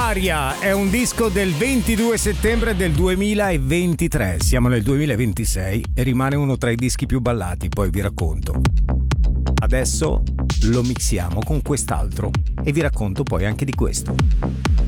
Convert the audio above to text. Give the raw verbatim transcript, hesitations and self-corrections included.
Aria è un disco del ventidue settembre del duemilaventitré. Siamo nel duemilaventisei e rimane uno tra i dischi più ballati, poi vi racconto. Adesso lo mixiamo con quest'altro e vi racconto poi anche di questo.